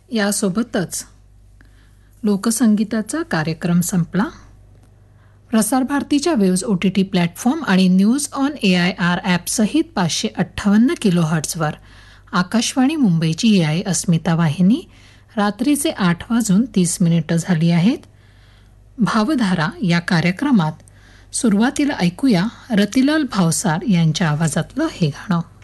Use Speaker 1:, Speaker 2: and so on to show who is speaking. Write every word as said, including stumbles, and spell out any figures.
Speaker 1: यासोबतच लोकसंगीताचा कार्यक्रम संपला. प्रसारभारतीच्या waves O T T platform आणि news on A I R ॲपसहित पाचशे अठ्ठावन्न किलो हर्ट्झवर आकाशवाणी मुंबईची ही आहे अस्मिता वाहिनी. रात्रीचे आठ वाजून तीस मिनिटं झाली आहेत. भावधारा या कार्यक्रमात सुरुवातीला ऐकूया रतिलाल भावसार यांच्या आवाजातलं हे गाणं.